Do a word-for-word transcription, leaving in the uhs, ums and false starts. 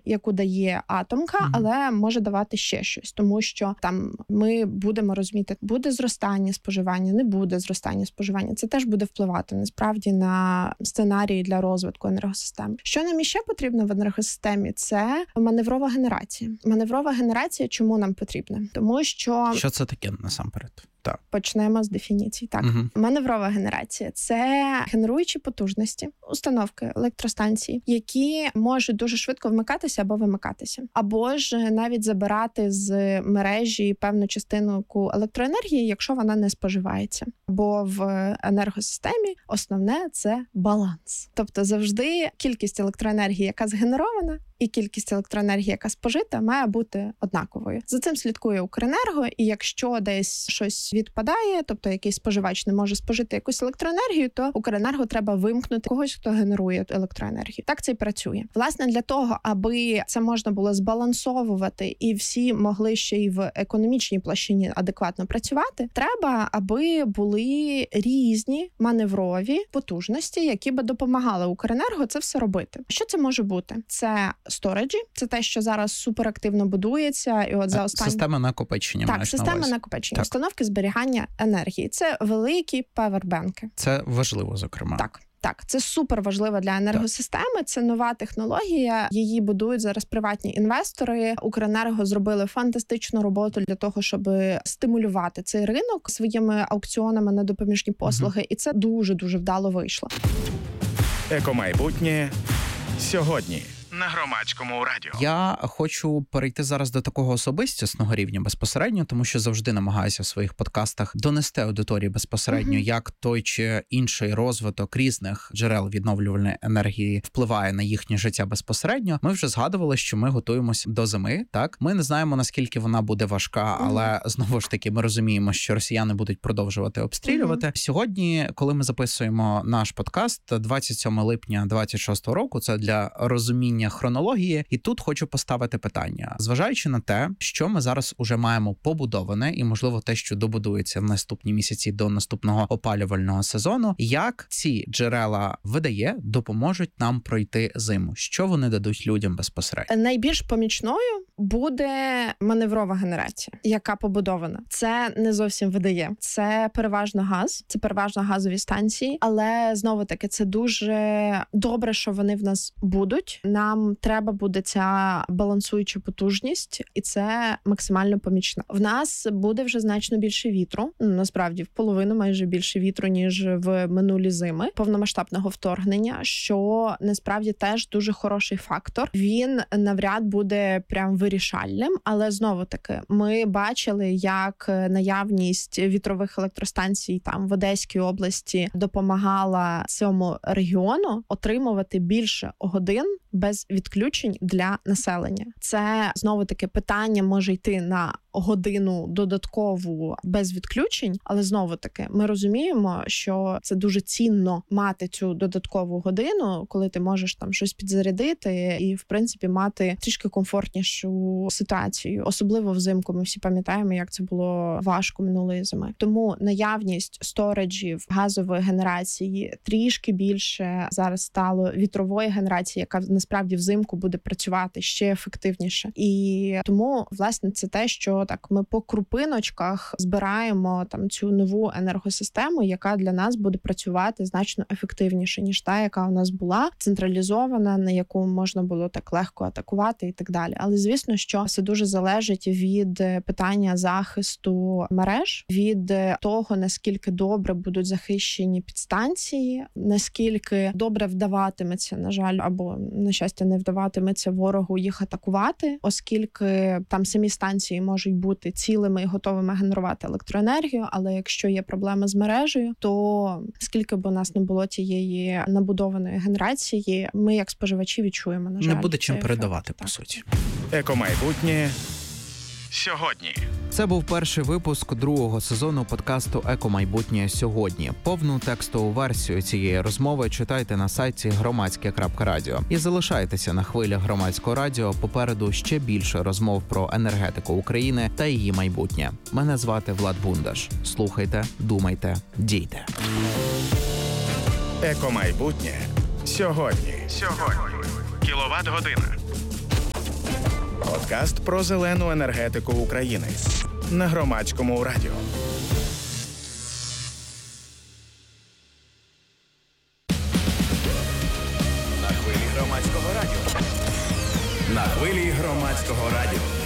яку дає атомка, mm-hmm. але може давати ще щось, тому що там ми будемо розуміти, буде зростання споживання, не буде зростання споживання. Це теж буде впливати насправді на сценарії для розвитку енергосистеми. Що нам іще потрібно в енергосистемі? Це маневрова генерація. Маневрова генерація чому нам потрібна? Тому що... Що це таке насамперед? Так. Почнемо з дефініцій. Так, угу. Маневрова генерація – це генеруючі потужності, установки, електростанції, які можуть дуже швидко вмикатися або вимикатися. Або ж навіть забирати з мережі певну частину електроенергії, якщо вона не споживається. Бо в енергосистемі основне – це баланс. Тобто завжди кількість електроенергії, яка згенерована, і кількість електроенергії, яка спожита, має бути однаковою. За цим слідкує Укренерго, і якщо десь щось відпадає, тобто якийсь споживач не може спожити якусь електроенергію, то Укренерго треба вимкнути когось, хто генерує електроенергію. Так це і працює. Власне, для того, аби це можна було збалансовувати і всі могли ще й в економічній площині адекватно працювати, треба, аби були різні маневрові потужності, які би допомагали Укренерго це все робити. Що це може бути? Це сториджі, це те, що зараз суперактивно будується. І от за останні... Система накопичення. Так, система на накопичення, так. Установки зберігання енергії. Це великі павербенки. Це важливо, зокрема. Так. Так, це супер важливо для енергосистеми, це нова технологія, її будують зараз приватні інвестори. Укренерго зробили фантастичну роботу для того, щоб стимулювати цей ринок своїми аукціонами на допоміжні послуги, угу. І це дуже-дуже вдало вийшло. Екомайбутнє сьогодні. На Громадському радіо. Я хочу перейти зараз до такого особистісного рівня безпосередньо, тому що завжди намагаюся в своїх подкастах донести аудиторії безпосередньо, uh-huh. як той чи інший розвиток різних джерел відновлювальної енергії впливає на їхнє життя безпосередньо. Ми вже згадували, що ми готуємось до зими, так? Ми не знаємо, наскільки вона буде важка, uh-huh. але знову ж таки ми розуміємо, що росіяни будуть продовжувати обстрілювати. Uh-huh. Сьогодні, коли ми записуємо наш подкаст, двадцять сьомого липня двадцять шостого року, це для розуміння хронології, і тут хочу поставити питання. Зважаючи на те, що ми зараз уже маємо побудоване, і, можливо, те, що добудується в наступні місяці до наступного опалювального сезону, як ці джерела ВДЕ допоможуть нам пройти зиму? Що вони дадуть людям безпосередньо? Найбільш помічною буде маневрова генерація, яка побудована. Це не зовсім ВДЕ. Це переважно газ, це переважно газові станції, але, знову-таки, це дуже добре, що вони в нас будуть. Нам треба буде ця балансуюча потужність, і це максимально помічна. В нас буде вже значно більше вітру, насправді в половину майже більше вітру, ніж в минулі зими повномасштабного вторгнення, що насправді теж дуже хороший фактор. Він навряд буде прям вирішальним, але знову-таки ми бачили, як наявність вітрових електростанцій там в Одеській області допомагала цьому регіону отримувати більше годин без відключень для населення. Це, знову-таки, питання може йти на годину додаткову без відключень, але, знову-таки, ми розуміємо, що це дуже цінно мати цю додаткову годину, коли ти можеш там щось підзарядити і, в принципі, мати трішки комфортнішу ситуацію. Особливо взимку, ми всі пам'ятаємо, як це було важко минулої зими. Тому наявність сториджів газової генерації трішки більше зараз стало вітрової генерації, яка насправді взимку буде працювати ще ефективніше. І тому, власне, це те, що так ми по крупиночках збираємо там цю нову енергосистему, яка для нас буде працювати значно ефективніше, ніж та, яка у нас була, централізована, на яку можна було так легко атакувати і так далі. Але, звісно, що все дуже залежить від питання захисту мереж, від того, наскільки добре будуть захищені підстанції, наскільки добре вдаватиметься, на жаль, або, на щастя, не вдаватиметься ворогу їх атакувати, оскільки там самі станції можуть бути цілими і готовими генерувати електроенергію, але якщо є проблеми з мережею, то скільки б у нас не було тієї набудованої генерації, ми як споживачі відчуємо, на жаль. Не буде чим передавати, ефект. По суті. Екомайбутнє сьогодні. Це був перший випуск другого сезону подкасту «Екомайбутнє сьогодні». Повну текстову версію цієї розмови читайте на сайті громадське крапка радіо. І залишайтеся на хвилях Громадського радіо. Попереду ще більше розмов про енергетику України та її майбутнє. Мене звати Влад Бундаш. Слухайте, думайте, дійте. Екомайбутнє сьогодні. Сьогодні. Кіловат-година. Подкаст про зелену енергетику України на Громадському радіо. На хвилі Громадського радіо. На хвилі Громадського радіо.